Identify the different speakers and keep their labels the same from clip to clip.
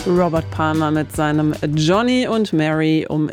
Speaker 1: Robert Palmer mit seinem Johnny und Mary um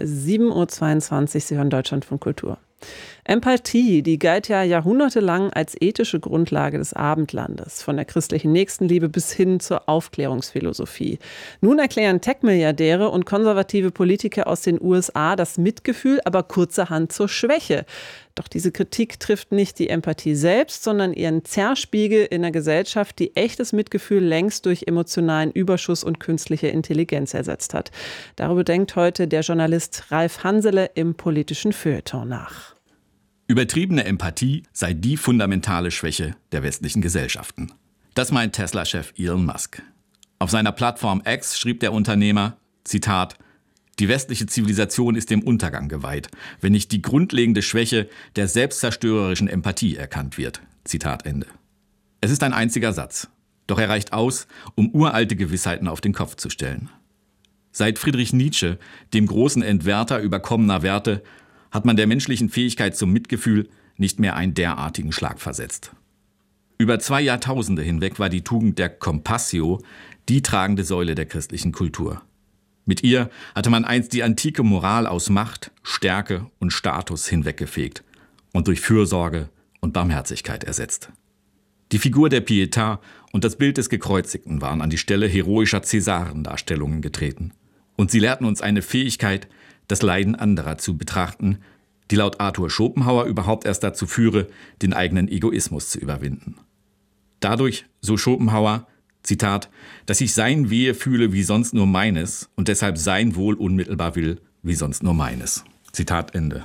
Speaker 1: 7.22 Uhr. Sie hören Deutschlandfunk Kultur. Empathie, die galt ja jahrhundertelang als ethische Grundlage des Abendlandes, von der christlichen Nächstenliebe bis hin zur Aufklärungsphilosophie. Nun erklären Tech-Milliardäre und konservative Politiker aus den USA das Mitgefühl, aber kurzerhand zur Schwäche. Doch diese Kritik trifft nicht die Empathie selbst, sondern ihren Zerspiegel in einer Gesellschaft, die echtes Mitgefühl längst durch emotionalen Überschuss und künstliche Intelligenz ersetzt hat. Darüber denkt heute der Journalist Ralf Hansele im politischen Feuilleton nach.
Speaker 2: Übertriebene Empathie sei die fundamentale Schwäche der westlichen Gesellschaften. Das meint Tesla-Chef Elon Musk. Auf seiner Plattform X schrieb der Unternehmer, Zitat, die westliche Zivilisation ist dem Untergang geweiht, wenn nicht die grundlegende Schwäche der selbstzerstörerischen Empathie erkannt wird. Zitat Ende. Es ist ein einziger Satz, doch er reicht aus, um uralte Gewissheiten auf den Kopf zu stellen. Seit Friedrich Nietzsche, dem großen Entwerter überkommener Werte, hat man der menschlichen Fähigkeit zum Mitgefühl nicht mehr einen derartigen Schlag versetzt. Über 2 Jahrtausende hinweg war die Tugend der Compassio die tragende Säule der christlichen Kultur. Mit ihr hatte man einst die antike Moral aus Macht, Stärke und Status hinweggefegt und durch Fürsorge und Barmherzigkeit ersetzt. Die Figur der Pietà und das Bild des Gekreuzigten waren an die Stelle heroischer Cäsarendarstellungen getreten. Und sie lehrten uns eine Fähigkeit, das Leiden anderer zu betrachten, die laut Arthur Schopenhauer überhaupt erst dazu führe, den eigenen Egoismus zu überwinden. Dadurch, so Schopenhauer, Zitat, dass ich sein Wehe fühle wie sonst nur meines und deshalb sein Wohl unmittelbar will wie sonst nur meines. Zitat Ende.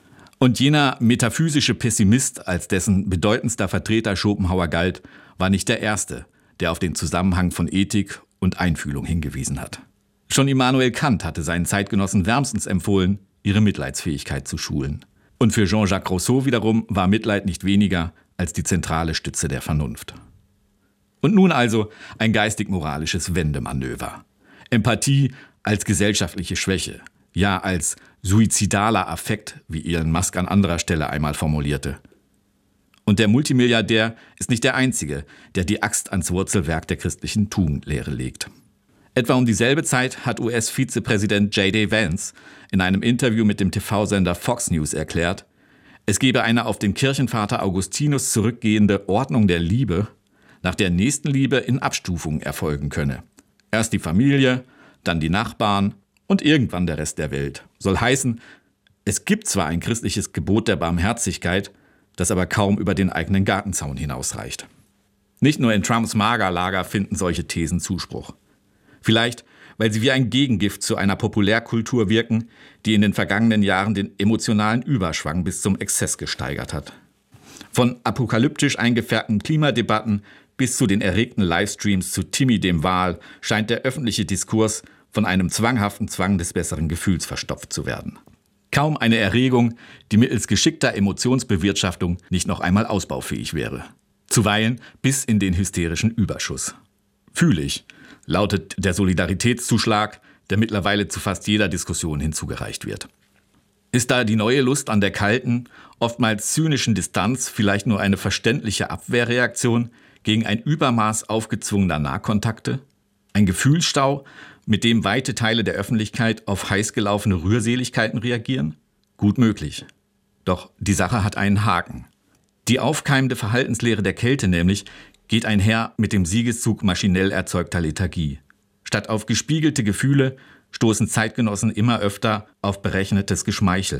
Speaker 2: Und jener metaphysische Pessimist, als dessen bedeutendster Vertreter Schopenhauer galt, war nicht der Erste, der auf den Zusammenhang von Ethik und Einfühlung hingewiesen hat. Schon Immanuel Kant hatte seinen Zeitgenossen wärmstens empfohlen, ihre Mitleidsfähigkeit zu schulen. Und für Jean-Jacques Rousseau wiederum war Mitleid nicht weniger als die zentrale Stütze der Vernunft. Und nun also ein geistig-moralisches Wendemanöver. Empathie als gesellschaftliche Schwäche, ja als suizidaler Affekt, wie Elon Musk an anderer Stelle einmal formulierte. Und der Multimilliardär ist nicht der Einzige, der die Axt ans Wurzelwerk der christlichen Tugendlehre legt. Etwa um dieselbe Zeit hat US-Vizepräsident J.D. Vance in einem Interview mit dem TV-Sender Fox News erklärt, es gebe eine auf den Kirchenvater Augustinus zurückgehende Ordnung der Liebe, nach der Nächstenliebe in Abstufungen erfolgen könne. Erst die Familie, dann die Nachbarn und irgendwann der Rest der Welt. Soll heißen, es gibt zwar ein christliches Gebot der Barmherzigkeit, das aber kaum über den eigenen Gartenzaun hinausreicht. Nicht nur in Trumps Magerlager finden solche Thesen Zuspruch. Vielleicht, weil sie wie ein Gegengift zu einer Populärkultur wirken, die in den vergangenen Jahren den emotionalen Überschwang bis zum Exzess gesteigert hat. Von apokalyptisch eingefärbten Klimadebatten bis zu den erregten Livestreams zu Timmy dem Wal scheint der öffentliche Diskurs von einem zwanghaften Zwang des besseren Gefühls verstopft zu werden. Kaum eine Erregung, die mittels geschickter Emotionsbewirtschaftung nicht noch einmal ausbaufähig wäre. Zuweilen bis in den hysterischen Überschuss. Fühle ich, lautet der Solidaritätszuschlag, der mittlerweile zu fast jeder Diskussion hinzugereicht wird. Ist da die neue Lust an der kalten, oftmals zynischen Distanz vielleicht nur eine verständliche Abwehrreaktion gegen ein Übermaß aufgezwungener Nahkontakte? Ein Gefühlsstau, mit dem weite Teile der Öffentlichkeit auf heiß gelaufene Rührseligkeiten reagieren? Gut möglich. Doch die Sache hat einen Haken. Die aufkeimende Verhaltenslehre der Kälte nämlich geht einher mit dem Siegeszug maschinell erzeugter Lethargie. Statt auf gespiegelte Gefühle stoßen Zeitgenossen immer öfter auf berechnetes Geschmeichel.